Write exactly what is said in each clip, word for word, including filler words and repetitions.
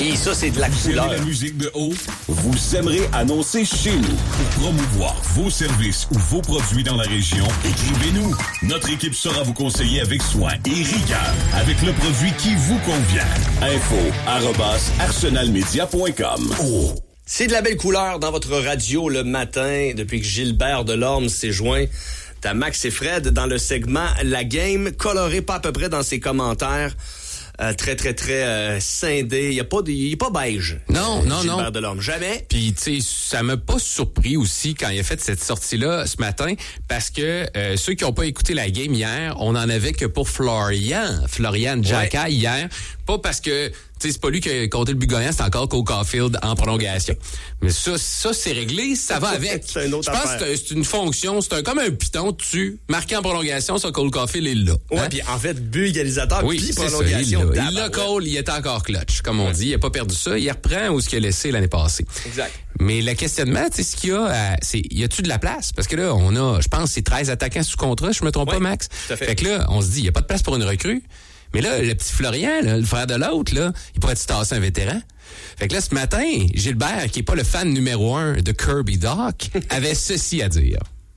Et ça, c'est de la Vous couleur. aimez la musique de haut? Vous aimerez annoncer chez nous. Pour promouvoir vos services ou vos produits dans la région, écrivez-nous. Notre équipe saura vous conseiller avec soin et rigueur avec le produit qui vous convient. Info arobase arsenalmedia point com. Oh. C'est de la belle couleur dans votre radio le matin depuis que Gilbert Delorme s'est joint à Max et Fred dans le segment La Game, coloré pas à peu près dans ses commentaires. Euh, très, très, très euh, scindé. Il n'y a pas de, il est pas beige. Non, euh, non, Gilbert non. Delorme. Jamais. Puis, tu sais, ça m'a pas surpris aussi quand il a fait cette sortie-là ce matin, parce que euh, ceux qui n'ont pas écouté la game hier, on en avait que pour Florian, Florian Jacka ouais. hier. Pas parce que, tu sais, c'est pas lui qui a compté le but gagnant, c'est encore Cole Caulfield en prolongation. Mais ça, ça c'est réglé, ça va avec. C'est une autre Je pense affaire. que c'est une fonction, c'est un, comme un piton dessus, marqué en prolongation, ça, Cole Caulfield est là. Ouais, hein? Puis en fait, but égalisateur, oui, puis c'est prolongation. Ça, il l'a. Il l'a, Cole, il était encore clutch, comme on ouais. dit. Il a pas perdu ça. Il reprend où ce qu'il a laissé l'année passée. Exact. Mais le questionnement, tu sais, ce qu'il y a, euh, c'est, y a-tu de la place? Parce que là, on a, je pense, c'est treize attaquants sous contrat, je me trompe ouais, pas, Max? Tout à fait. Fait que là, on se dit, il y a pas de place pour une recrue. Mais là, le petit Florian, là, le frère de l'autre, là, il pourrait se tasser un vétéran. Fait que là, ce matin, Gilbert, qui est pas le fan numéro un de Kirby Dach, avait ceci à dire.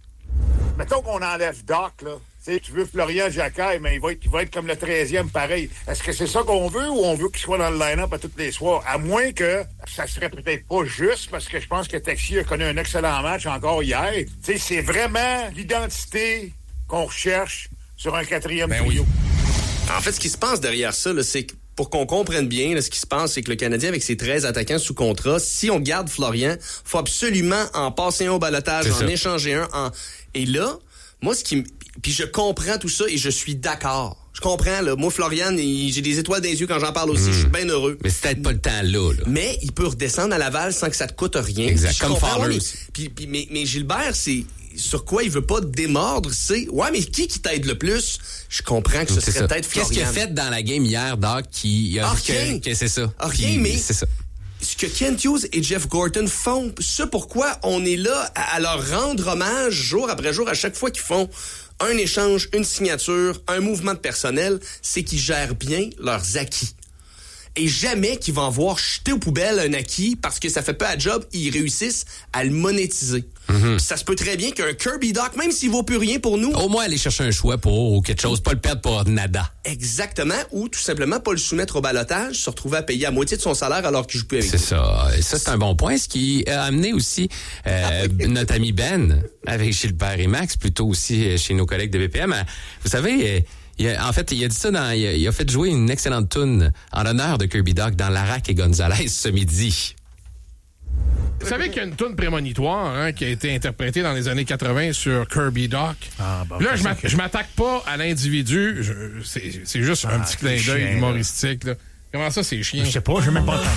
Mettons qu'on enlève Doc, là. T'sais, tu veux Florian Jacquet, mais il va, être, il va être comme le treizième pareil. Est-ce que c'est ça qu'on veut ou on veut qu'il soit dans le line-up à tous les soirs? À moins que ça serait peut-être pas juste, parce que je pense que Texier a connu un excellent match encore hier. T'sais, c'est vraiment l'identité qu'on recherche sur un quatrième ben trio. Oui. En fait, ce qui se passe derrière ça, là, c'est que pour qu'on comprenne bien, là, ce qui se passe, c'est que le Canadien, avec ses treize attaquants sous contrat, si on garde Florian, faut absolument en passer un au balotage, en échanger un. En... Et là, moi, ce qui me... Puis je comprends tout ça et je suis d'accord. Je comprends, là. Moi, Florian, il... j'ai des étoiles dans les yeux quand j'en parle aussi. Mmh. Je suis bien heureux. Mais c'est peut-être pas le temps là, là. Mais il peut redescendre à Laval sans que ça te coûte rien. Exact, comme Fowler. Puis, puis, mais, mais Gilbert, c'est... Sur quoi il veut pas démordre, c'est... Ouais, mais qui qui t'aide le plus? Je comprends que ce c'est serait ça. peut-être Florian. Qu'est-ce qu'il a fait dans la game hier, Doc, qui a ah, vu que, que c'est ça? Ah, Puis, rien, mais... c'est ça. Ce que Kent Hughes et Jeff Gorton font, ce pourquoi on est là à, à leur rendre hommage jour après jour à chaque fois qu'ils font un échange, une signature, un mouvement de personnel, c'est qu'ils gèrent bien leurs acquis. Et jamais qu'ils vont voir jeter aux poubelles un acquis parce que ça fait pas à job, ils réussissent à le monétiser. Mm-hmm. Ça se peut très bien qu'un Kirby Dach, même s'il vaut plus rien pour nous... Au moins aller chercher un choix pour ou quelque chose, pas le perdre pour nada. Exactement, ou tout simplement pas le soumettre au balotage, se retrouver à payer à moitié de son salaire alors qu'il joue plus avec C'est nous. ça. Et ça, c'est un bon point. Ce qui a amené aussi euh, notre ami Ben, avec Gilbert et Max, plutôt aussi chez nos collègues de B P M. Vous savez... Il a, en fait, il a dit ça dans, il a, il a fait jouer une excellente toune en l'honneur de Kirby Dach dans Larac et Gonzalez ce midi. Vous savez qu'il y a une toune prémonitoire hein, qui a été interprétée dans les années quatre-vingts sur Kirby Dach. Ah, bon, là, je, m'a, que... je m'attaque pas à l'individu. Je, c'est, c'est juste ah, un petit clin d'œil humoristique. Là. Comment ça, c'est chiant? Je sais pas, je n'ai même pas entendu.